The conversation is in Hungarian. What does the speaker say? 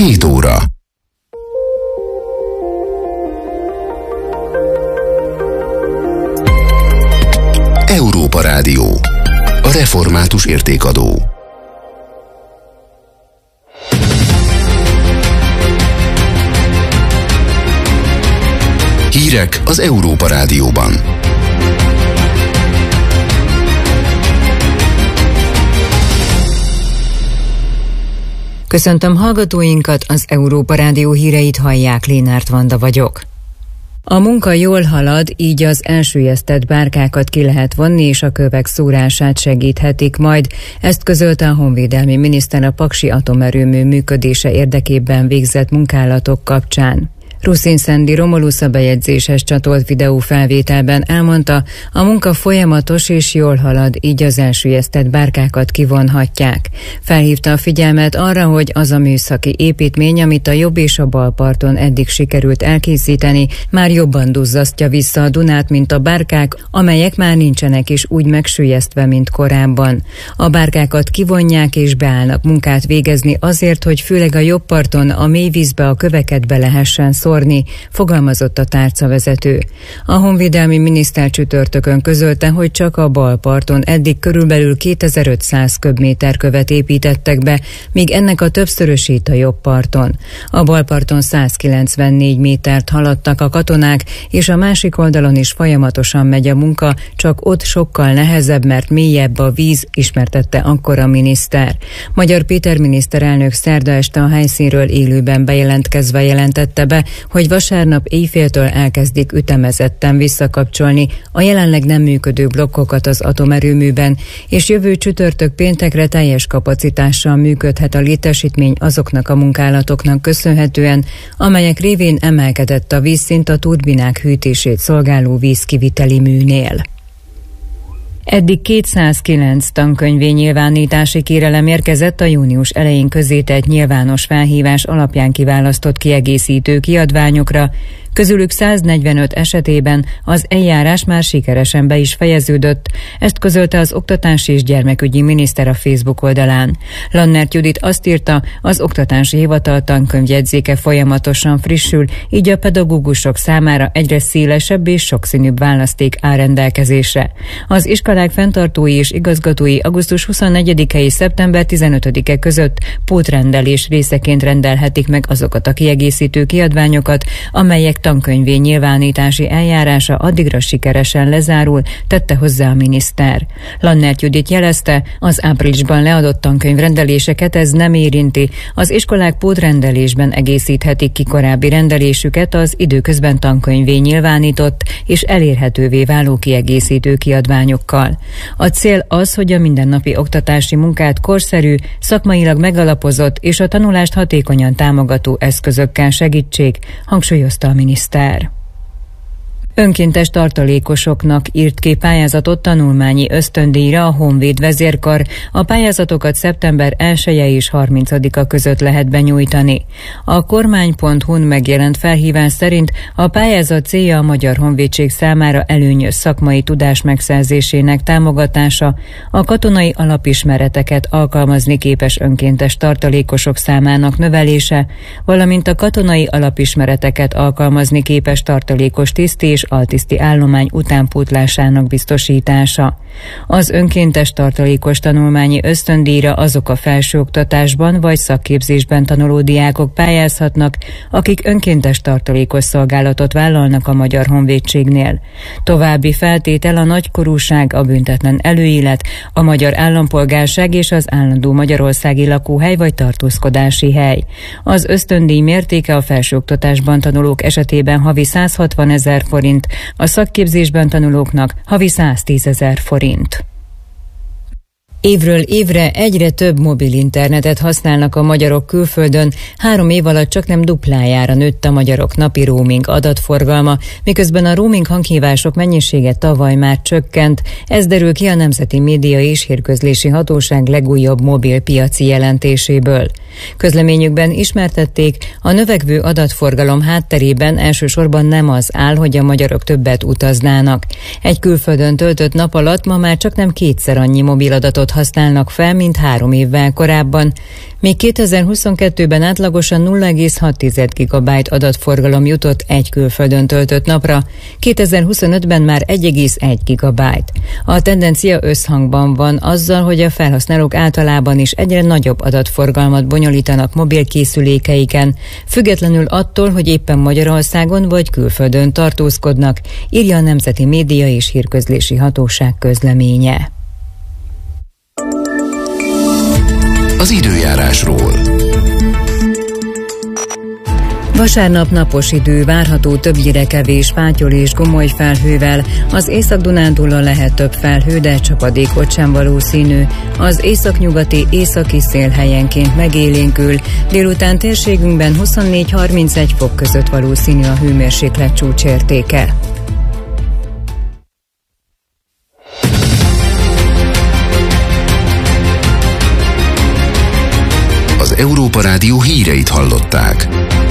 7 óra. Európa Rádió. A református értékadó. Hírek az Európa Rádióban. Köszöntöm hallgatóinkat, az Európa Rádió híreit hallják, Lénárt Vanda vagyok. A munka jól halad, így az elsüllyesztett bárkákat ki lehet vonni, és a kövek szórását segíthetik majd. Ezt közölte a honvédelmi miniszter a paksi atomerőmű működése érdekében végzett munkálatok kapcsán. Ruszin Szendi Romulusz a bejegyzéshez csatolt videófelvételben elmondta, a munka folyamatos és jól halad, így az elsüllyesztett bárkákat kivonhatják. Felhívta a figyelmet arra, hogy az a műszaki építmény, amit a jobb és a bal parton eddig sikerült elkészíteni, már jobban duzzasztja vissza a Dunát, mint a bárkák, amelyek már nincsenek is úgy megsüllyesztve, mint korábban. A bárkákat kivonják és beállnak munkát végezni azért, hogy főleg a jobb parton a mély vízbe a köveket be lehessen szórni, fogalmazott a tárcavezető. A honvédelmi miniszter csütörtökön közölte, hogy csak a bal parton eddig körülbelül 2500 köbméter követ építettek be, míg ennek a többszörösét a jobb parton. A bal parton 194 métert haladtak a katonák, és a másik oldalon is folyamatosan megy a munka, csak ott sokkal nehezebb, mert mélyebb a víz, ismertette akkor a miniszter. Magyar Péter miniszterelnök szerda este a helyszínről élőben bejelentkezve jelentette be, hogy vasárnap éjféltől elkezdik ütemezetten visszakapcsolni a jelenleg nem működő blokkokat az atomerőműben, és jövő csütörtök péntekre teljes kapacitással működhet a létesítmény azoknak a munkálatoknak köszönhetően, amelyek révén emelkedett a vízszint a turbinák hűtését szolgáló vízkiviteli műnél. Eddig 209 tankönyvnyilvánítási kérelem érkezett a június elején közzétett nyilvános felhívás alapján kiválasztott kiegészítő kiadványokra, közülük 145 esetében az eljárás már sikeresen be is fejeződött, ezt közölte az Oktatási és Gyermekügyi Miniszter a Facebook oldalán. Lannert Judit azt írta, az Oktatási Hivatal tankönyvjegyzéke folyamatosan frissül, így a pedagógusok számára egyre szélesebb és sokszínűbb választék áll rendelkezésre. Az iskolák fenntartói és igazgatói augusztus 24-e és szeptember 15-e között pótrendelés részeként rendelhetik meg azokat a kiegészítő kiadványokat, amelyek tankönyvnyilvánítási eljárása addigra sikeresen lezárul, tette hozzá a miniszter. Lannert Judit jelezte, az áprilisban leadott tankönyvrendeléseket ez nem érinti, az iskolák pótrendelésben egészíthetik ki korábbi rendelésüket az időközben tankönyvnyilvánított és elérhetővé váló kiegészítő kiadványokkal. A cél az, hogy a mindennapi oktatási munkát korszerű, szakmailag megalapozott és a tanulást hatékonyan támogató eszközökkel segítsék, hangsúlyozta a miniszter. Önkéntes tartalékosoknak írt ki pályázatot tanulmányi ösztöndíjra a Honvéd vezérkar. A pályázatokat szeptember 1-e és 30-a között lehet benyújtani. A kormány.hu-n megjelent felhívás szerint a pályázat célja a Magyar Honvédség számára előnyös szakmai tudás megszerzésének támogatása, a katonai alapismereteket alkalmazni képes önkéntes tartalékosok számának növelése, valamint a katonai alapismereteket alkalmazni képes tartalékos tiszti és altiszti állomány utánpótlásának biztosítása. Az önkéntes tartalékos tanulmányi ösztöndíjra azok a felsőoktatásban vagy szakképzésben tanuló diákok pályázhatnak, akik önkéntes tartalékos szolgálatot vállalnak a Magyar Honvédségnél. További feltétel a nagykorúság, a büntetlen előélet, a magyar állampolgárság és az állandó magyarországi lakóhely vagy tartózkodási hely. Az ösztöndíj mértéke a felsőoktatásban tanulók esetében havi 160 000 forint, a szakképzésben tanulóknak havi 110 000 forint. Évről évre egyre több mobil internetet használnak a magyarok külföldön, 3 év alatt csaknem duplájára nőtt a magyarok napi roaming adatforgalma, miközben a roaming hanghívások mennyisége tavaly már csökkent, ez derül ki a Nemzeti Média és Hírközlési Hatóság legújabb mobil piaci jelentéséből. Közleményükben ismertették, a növekvő adatforgalom hátterében elsősorban nem az áll, hogy a magyarok többet utaznának. Egy külföldön töltött nap alatt ma már csaknem 2-szer annyi mobiladatot használnak fel, mint 3 évvel korábban. Még 2022-ben átlagosan 0,6 gigabyte adatforgalom jutott egy külföldön töltött napra, 2025-ben már 1,1 gigabyte. A tendencia összhangban van azzal, hogy a felhasználók általában is egyre nagyobb adatforgalmat bonyolítanak mobilkészülékeiken, függetlenül attól, hogy éppen Magyarországon vagy külföldön tartózkodnak, írja a Nemzeti Média és Hírközlési Hatóság közleménye. Az időjárásról. Vasárnap napos idő várható, többnyire kevés fátyol és gomoly felhővel. Az Észak-Dunántúlon lehet több felhő, de csapadékot sem valószínű. Az északnyugati északi szél helyenként megélénkül. Délután térségünkben 24-31 fok között valószínű a hőmérséklet csúcsértéke. Az Európa Rádió híreit hallották.